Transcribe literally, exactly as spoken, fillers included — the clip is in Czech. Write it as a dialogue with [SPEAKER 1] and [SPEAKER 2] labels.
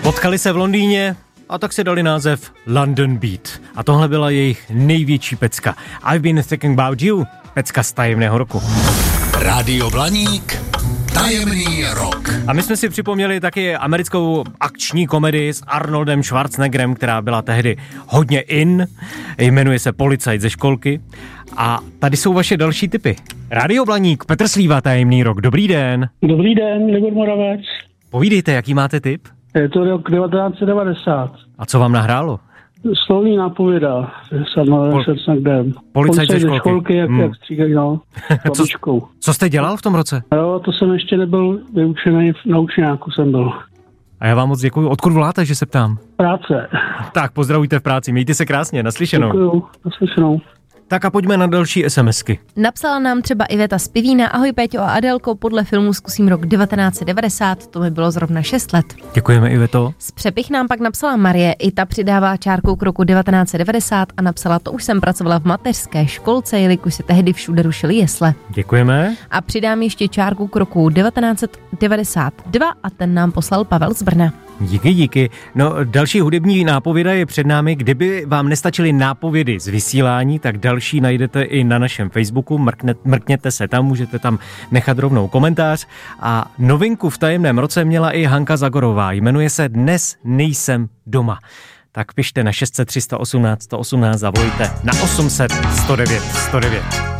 [SPEAKER 1] Potkali se v Londýně a tak si dali název London Beat. A tohle byla jejich největší pecka. I've been thinking about you. Pecka z tajemného roku.
[SPEAKER 2] Rádio Blaník, tajemný rok.
[SPEAKER 1] A my jsme si připomněli taky americkou akční komedii s Arnoldem Schwarzeneggerem, která byla tehdy hodně in. Jmenuje se Policajt ze školky. A tady jsou vaše další tipy. Rádio Blaník, Petr Slíva, tajemný rok. Dobrý den.
[SPEAKER 3] Dobrý den, Libor Moravec.
[SPEAKER 1] Povídejte, jaký máte tip?
[SPEAKER 3] Je to rok devatenáct set devadesát.
[SPEAKER 1] A co vám nahrálo?
[SPEAKER 3] Slovní nápověda s Arnoldem Schwarzeneggerem.
[SPEAKER 1] Policajt ze školky.
[SPEAKER 3] školky, jak,
[SPEAKER 1] hmm.
[SPEAKER 3] jak stříkají, no.
[SPEAKER 1] co, co jste dělal v tom roce?
[SPEAKER 3] Jo, to jsem ještě nebyl vyučený, na učňáku jsem byl.
[SPEAKER 1] A já vám moc děkuju. Odkud voláte, že se ptám?
[SPEAKER 3] Práce.
[SPEAKER 1] Tak, pozdravujte v práci, mějte se krásně, naslyšenou.
[SPEAKER 3] Děkuju, naslyšenou.
[SPEAKER 1] Tak a pojďme na další SMSky.
[SPEAKER 4] Napsala nám třeba Iveta z Pivína. Ahoj Péťo a Adélko, podle filmu zkusím rok devatenáct set devadesát, to mi bylo zrovna šest let.
[SPEAKER 1] Děkujeme, Iveto.
[SPEAKER 4] Z Přepich nám pak napsala Marie, i ta přidává čárku k roku devatenáct set devadesát a napsala, to už jsem pracovala v mateřské školce, jelikož se tehdy všude rušily jesle.
[SPEAKER 1] Děkujeme.
[SPEAKER 4] A přidám ještě čárku k roku devatenáct set devadesát dva a ten nám poslal Pavel z Brna.
[SPEAKER 1] Díky, díky. No, další hudební nápověda je před námi. Kdyby vám nestačily nápovědy z vysílání, tak další najdete i na našem Facebooku. Mrkne, mrkněte se tam, můžete tam nechat rovnou komentář. A novinku v tajemném roce měla i Hanka Zagorová. Jmenuje se Dnes nejsem doma. Tak pište na šest set tři sto osmnáct sto osmnáct, zavolejte na osm set sto devět sto devět.